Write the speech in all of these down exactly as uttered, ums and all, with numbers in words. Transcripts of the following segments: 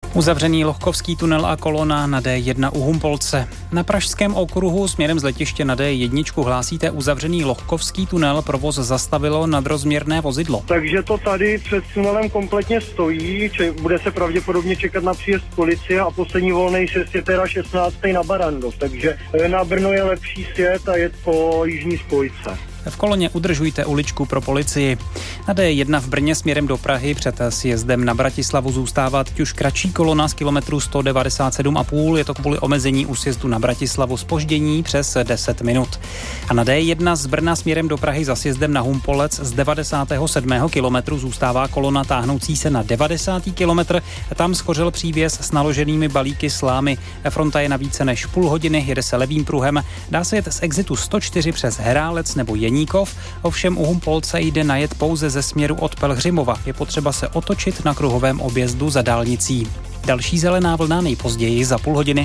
Uzavřený Lohkovský tunel a kolona na D jedna u Humpolce. Na pražském okruhu směrem z letiště na D jedna hlásíte uzavřený Lohkovský tunel, provoz zastavilo nadrozměrné vozidlo. Takže to tady před tunelem kompletně stojí, či bude se pravděpodobně čekat na příjezd policie a poslední volný sjezd je teda šestnáctý na Barrandov, takže na Brno je lepší sjet a jet po jižní spojce. V koloně udržujte uličku pro policii. Na D jedna v Brně směrem do Prahy před sjezdem na Bratislavu zůstává teď už kratší kolona z kilometru sto devadesát sedm a půl. Je to kvůli omezení u sjezdu na Bratislavu zpoždění přes deset minut. A na D jedna z Brna směrem do Prahy za sjezdem na Humpolec z devadesátého sedmého kilometru zůstává kolona táhnoucí se na devadesátý kilometr. Tam schořel přívěs s naloženými balíky slámy. Fronta je na více než půl hodiny, jede se levým pruhem. Dá se jet z exitu sto čtyři přes Herálec nebo Jeníkov, ovšem u Humpolce jde najet pouze ze směru od Pelhřimova. Je potřeba se otočit na kruhovém objezdu za dálnicí. Další zelená vlna nejpozději za půl hodiny.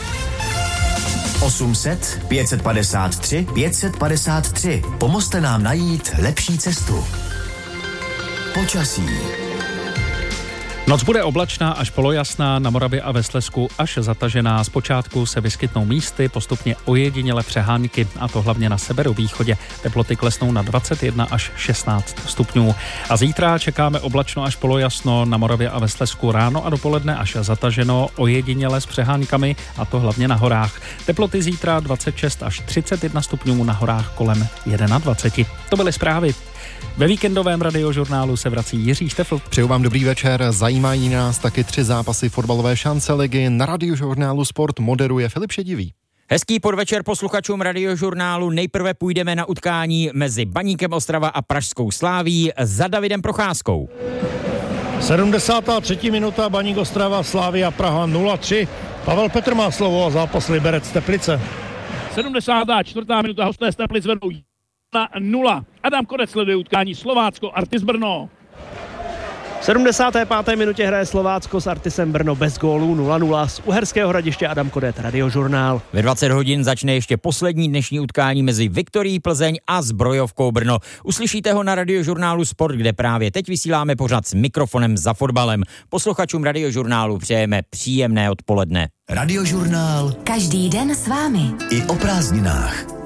osm set, pět set padesát tři, pět set padesát tři. Pomozte nám najít lepší cestu. Počasí. Noc bude oblačná až polojasná, na Moravě a ve Slezsku až zatažená. Zpočátku se vyskytnou místy, postupně ojediněle přehánky, a to hlavně na severovýchodě. Teploty klesnou na dvacet jedna až šestnáct stupňů. A zítra čekáme oblačno až polojasno, na Moravě a ve Slezsku ráno a dopoledne až zataženo, ojediněle s přehánkami, a to hlavně na horách. Teploty zítra dvacet šest až třicet jedna stupňů, na horách kolem dvacet jedna. To byly zprávy. Ve víkendovém radiožurnálu se vrací Jiří Štefl. Přeju vám dobrý večer, zajímají nás taky tři zápasy fotbalové šance ligy. Na radiožurnálu Sport moderuje Filip Šedivý. Hezký podvečer posluchačům radiožurnálu. Nejprve půjdeme na utkání mezi Baníkem Ostrava a Pražskou Slávií za Davidem Procházkou. sedmdesátá třetí minuta, Baník Ostrava, Slavia Praha nula tři. Pavel Petr má slovo a zápas Liberec Teplice. sedmdesátá čtvrtá minuta, hosté z Teplic vedou na nula. Adam Kodec sleduje utkání Slovácko Artis Brno. V sedmdesáté páté minutě hraje Slovácko s Artisem Brno bez gólů nula nula. Z Uherského Hradiště Adam Kodet, Radiožurnál. Ve dvacet hodin začne ještě poslední dnešní utkání mezi Viktorií Plzeň a Zbrojovkou Brno. Uslyšíte ho na Radiožurnálu Sport, kde právě teď vysíláme pořad s mikrofonem za fotbalem. Posluchačům Radiožurnálu přejeme příjemné odpoledne. Radiožurnál. Každý den s vámi. I o prázdninách.